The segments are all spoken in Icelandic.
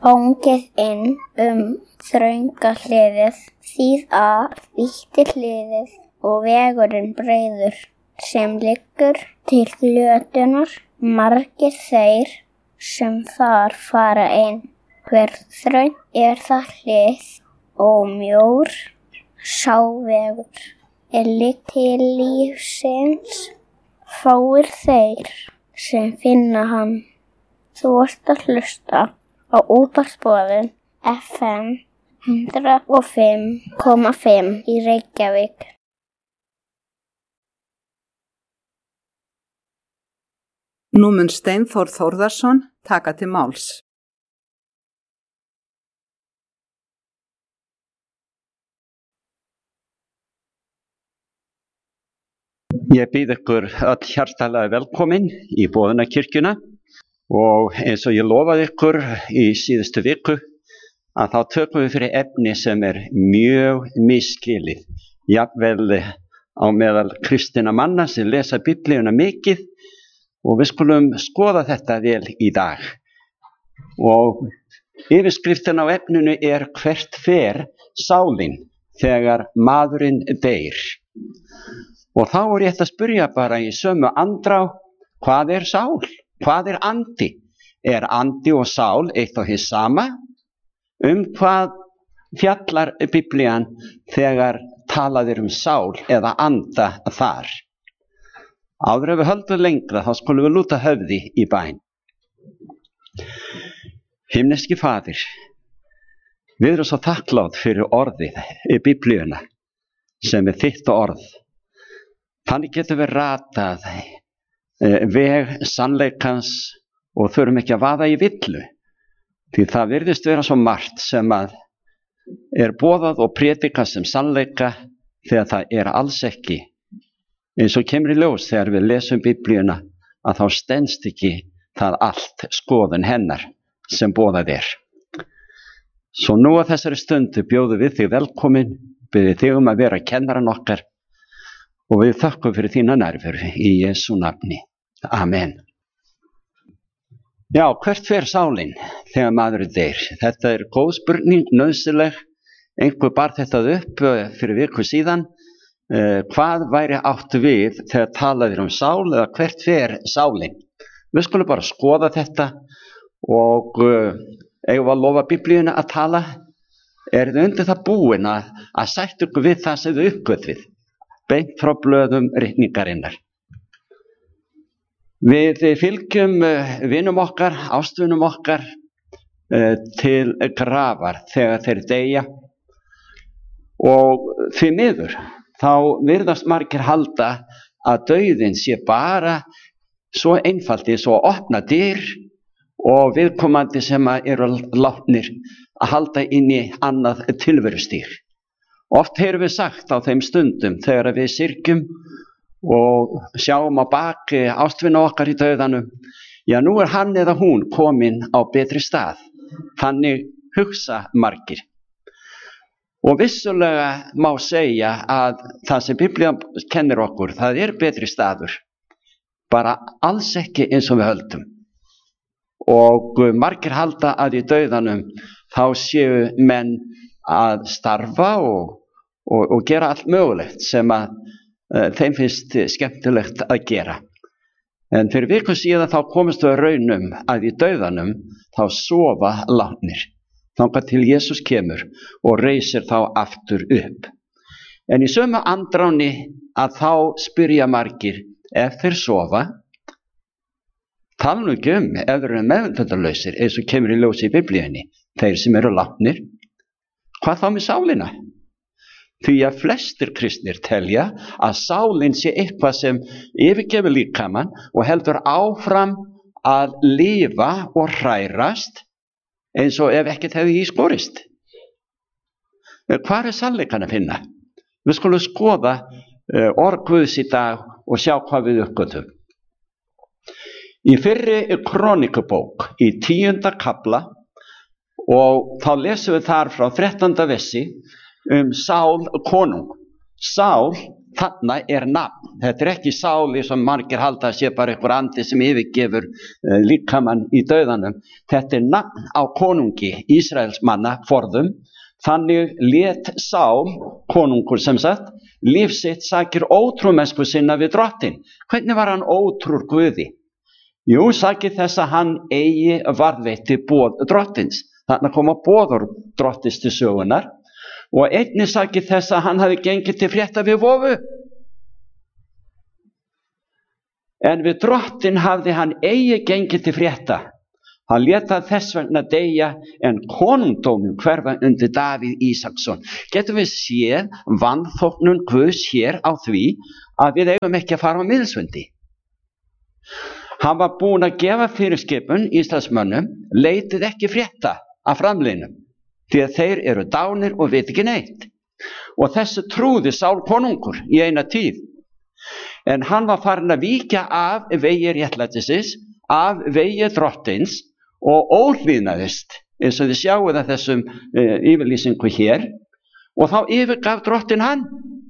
Fangið inn þrönga hliðið, vítti hliðið og vegurinn breiður sem liggur til glötunar, margir þeir sem þar fara inn. Hver þröng það hlið og mjór sá vegur liggur til lífsins, fáir þeir sem finna hann. Þú ert að hlusta á útvarpsboðun FM 105,5 í Reykjavík. Nú mun Steinþór Þórðarson taka til máls. Ég býð ykkur öll hjartalega velkomin í Boðunarkirkjuna og eins og ég lofaði ykkur í síðustu viku að þá tökum við fyrir efni sem mjög misskilið, jafnvel á meðal kristinna manna sem lesa Biblíuna mikið, og við skulum skoða þetta vel í dag. Og yfirskriftin á efninu hvert fer sálin þegar maðurinn deyr. Og þá ég að spyrja bara í sömu andrá, hvað sál? Hvað andi? Andi og sál eitt og hið sama? Hvað fjallar Biblían þegar talað sál eða anda þar? Áður ef við höldum lengra, þá skulum við lúta höfði í bæn. Himneski Faðir, við erum svo þakklátt fyrir orðið í Biblíuna sem þitt orð. Þannig getum við ratað veg sannleikans og þurfum ekki að vaða í villu. Því það virðist vera svo margt sem boðað og prédikað sem sannleika þegar það alls ekki. Eins og kemur í ljós þegar við lesum Biblíuna að þá stenst ekki það allt skoðun hennar sem boðað Svo nú á þessari stundu bjóðum við þig velkomin, biðjum þig að vera kennaran okkar og við þökkum fyrir þína nærveru í Jesú nafni. Amen. Já, hvert fer sálin þegar maður deyr? Þetta góð spurning, nauðsynleg. Einhver bar þetta upp fyrir viku síðan. Hvað væri átt við þegar talaðir sál eða hvert fer sálin? Við skulum bara skoða þetta og eigum að lofa Biblíuna að tala. Þið undir það búin að sætta ykkur við það sem þið uppgötvið, beint frá blöðum ritningarinnar. Við fylgjum vinum okkar, ástvinum okkar til grafar þegar þeir deyja og því miður þá virðast margir halda að dauðinn sé bara svo einfaldi, svo að opna dyr og viðkomandi sem eru látnir að halda inn í annað tilverustýr. Oft heyrum við sagt á þeim stundum þegar við syrgjum og sjáum á baki ástvina okkar í dauðanum, já nú hann eða hún komin á betri stað. Þannig hugsa margir. Og vissulega má segja að það sem Biblían kennir okkur, það betri staður. Bara alls ekki eins og við höldum. Og margir halda að í dauðanum þá séu menn að starfa og gera allt mögulegt sem þeim finnst skemmtilegt að gera. En fyrir viku síðan þá komumst við raunum að í dauðanum þá sofa látnir, þangað til Jesús kemur og reisir þá aftur upp. En í sömu andráni að þá spyrja margir ef þeir sofa, tala nú ekki ef þeir eru meðvitundarlausir eins og kemur í ljós í Biblíunni, þeir sem eru látnir, hvað þá með sálina? Því að flestir kristnir telja að sálin sé eitthvað sem yfirgefur líkamann og heldur áfram að lifa og hrærast eins og ef ekkert hefði í skorist. Hvar sannleikann að finna? Við skulum skoða orð Guðs í dag og sjá hvað við uppgötvum. Í fyrri Krónikubók í 10. kafla og þá lesum við þar frá 13. versi Sál konung. Sál þarna nafn. Þetta ekki sáli sem margir halda að sé bara einhver andi sem yfirgefur líkamann í dauðanum. Þetta nafn á konungi Ísraels manna forðum. Þannig lét Sál, konungur sem sagt, líf sitt sakir ótrúmennsku sinna við drottin. Hvernig var hann ótrúr Guði? Jú, sakir þess að hann eigi varðveitti boð drottins. Þarna koma boður drottins til sögunar. Og einnig sakir þess að hann hafi gengið til frétta við vofu. En við drottin hafði hann eigi gengið til frétta. Hann lét það þess vegna deyja en konungdóminn hverfa undir Davíð Ísaksson. Getum við séð vanþóknun Guðs hér á því að við eigum ekki að fara á miðilsfundi. Hann var búinn að gefa fyrirskipun Íslandsmönnum, leitið ekki frétta af framliðnum, því að þeir eru dánir og veit ekki neitt. Og þessu trúði Sál konungur í eina tíð. En hann var farin að víkja af vegi réttlætisins, af vegi drottins og óhlýðnaðist, eins og þið sjáuð að þessum yfirlýsingu hér, og þá yfirgaf drottin hann.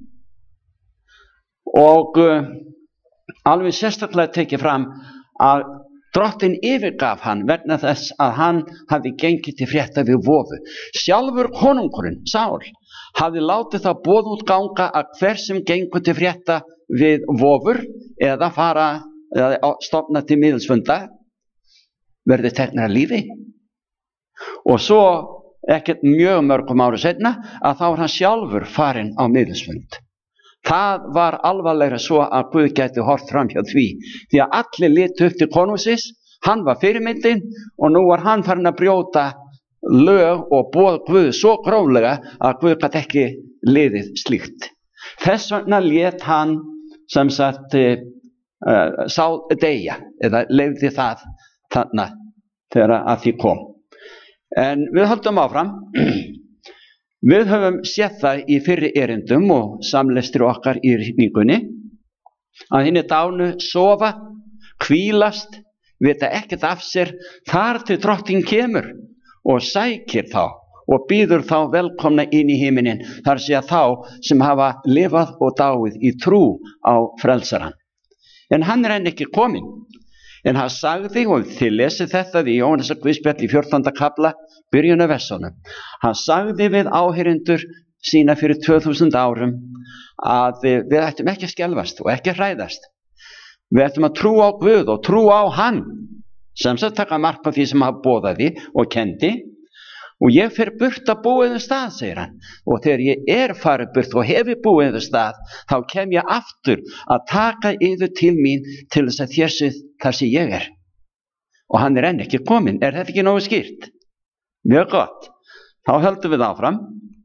Og alveg sérstaklega tekið fram að drottin yfirgaf hann vegna þess að hann hafði gengið til frétta við vofu. Sjálfur konungurinn, Sál, hafði látið það boð út ganga að hver sem gengur til frétta við vofur eða fara eða stofna til miðilsfunda verði teknir að lífi. Og svo ekkert mjög mörgum árum seinna að þá hann sjálfur farinn á miðilsfund. Það var alvarlegra svo að Guð gæti horft fram hjá því að allir litu upp til konungsins, hann var fyrirmyndin og nú var hann farin að brjóta lög og boð Guð svo gróflega að Guð gat ekki liðið slíkt. Þess vegna lét hann sem sagt Sál deyja eða leyfði það þarna þegar að því kom. En við höldum áfram. Við höfum séð það í fyrri erindum og samlestri okkar í ritningunni að hinni dánu sofa, hvílast, vita ekkert af sér þar til drottin kemur og sækir þá og býður þá velkomna inn í himinin, þar sé að þá sem hafa lifað og dáið í trú á frelsaran. En hann enn ekki kominn. En hann sagði, og þið lesið þetta í Jóhannesar Guðspjall í 14. kafla, byrjun af versunum. Hann sagði við áheyrendur sína fyrir 2000 árum að við ættum ekki að skelfast og ekki að hræðast. Við ættum að trúa á Guð og trúa á hann, sem sagt taka mark á því sem hann boðaði og kendi. Og ég fer burt að búa stað, segir hann. Og þegar ég farið burt og hefi búið stað, þá kem ég aftur að taka yður til mín til þess að þér séð þar sem ég er. Og hann enn ekki kominn. Er þetta ekki nógu skýrt? Mjög gott. Þá höldum við áfram.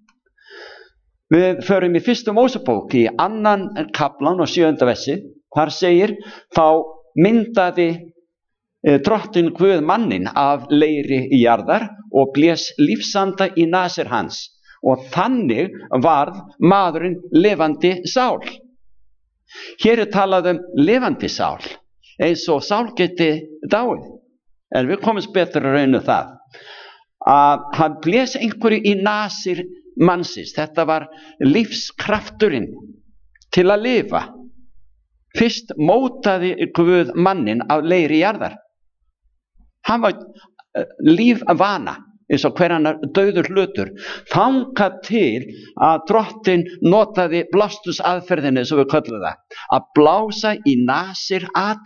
Við förum í 1. Mósebók í 2. kaflan og 7. versi. Þar segir, þá myndaði drottin Guð manninn af leiri í jarðar og blés lífsanda í nasir hans og þannig varð maðurinn lifandi sál. Hér talað lifandi sál, eins og sál geti dáið. En við komumst betur að raunu það að hann blés einhverju í nasir mannsins. Þetta var lífskrafturinn til að lifa. Fyrst mótaði Guð manninn af leiri í jarðar. Hann var lífvana, eins og hver annar dauður hlutur, þangað til að drottin notaði blástusaðferðinni, sem við köllum það, að blása í nasir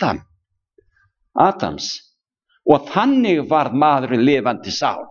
Adams. Og þannig varð maðurinn lifandi sál.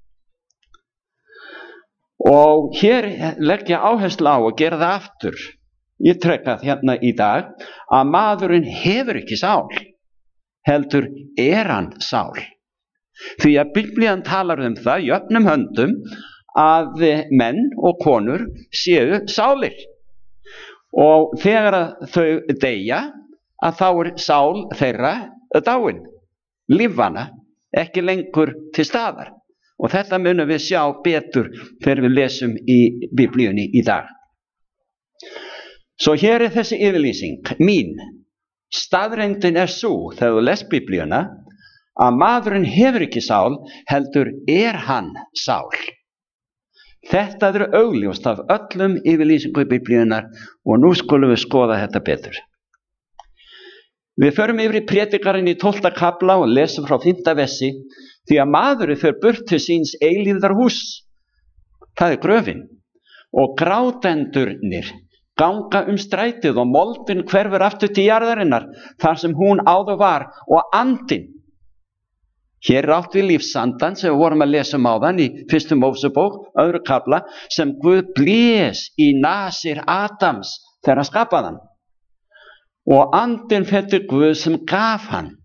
Og hér legg ég áherslu á að gera það aftur. Ég trekað hérna í dag að maðurinn hefur ekki sál, heldur hann sál. Því að Biblían talar það í öfnum höndum að menn og konur séu sálir. Og þegar þau deyja, að þá sál þeirra dáin, lífvana, ekki lengur til staðar. Og þetta munum við sjá betur þegar við lesum í Biblíunni í dag. Svo hér þessi yfirlýsing mín. Staðreyndin sú, þegar þú les Biblíuna, að maðurinn hefur ekki sál, heldur hann sál. Þetta er augljóst af öllum yfirlýsingu Biblíunnar og nú skulum við skoða þetta betur. Við förum yfir í Predikarinn í 12. kafla og lesum frá 5. versi, því að maðurinn fer burt til síns eilífðarhúss, það er gröfin, og grátendurnir ganga strætið og moldin hverfur aftur til jarðarinnar þar sem hún áður var og andinn. Hér er átt við lífsandan sem við vorum að lesa áðan í 1. Mósebók, 2. kafla, sem Guð blés í nasir Adams þegar hann skapaði hann. Og andinn fæddi Guð sem gaf hann.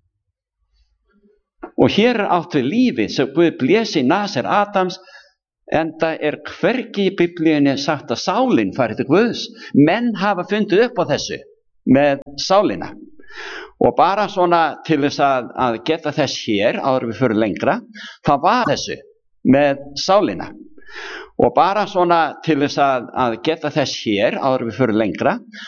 Og hér er átt við lífið sem Guð blés í nasir Adams, enda er hvergi í Biblíunni sagt að sálin farið til Guðs. Menn hafa fundið upp á þessu með sálina. Og bara svona til þess að geta þess hér, áður við fyrir lengra, það var þessu með sálina. Og bara svona til þess að geta þess hér, áður við fyrir lengra,